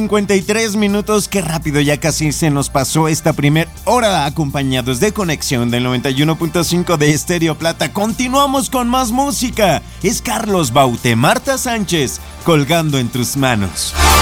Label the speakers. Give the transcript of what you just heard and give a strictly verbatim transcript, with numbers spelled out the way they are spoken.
Speaker 1: cincuenta y tres minutos, qué rápido ya casi se nos pasó esta primer hora acompañados de Conexión del noventa y uno punto cinco de Estéreo Plata. Continuamos con más música. Es Carlos Baute, Marta Sánchez, Colgando en tus manos.